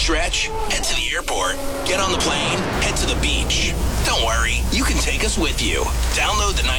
stretch, head to the airport. Get on the plane, head to the beach. Don't worry, you can take us with you. Download the